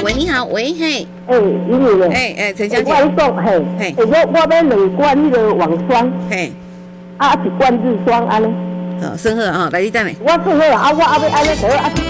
喂，你好，喂，嘿， 因为陈小姐， 我讲我要2罐那个网霜，1罐日霜安尼。 好，生好啊，来你等下。 我生好啊，我要安尼做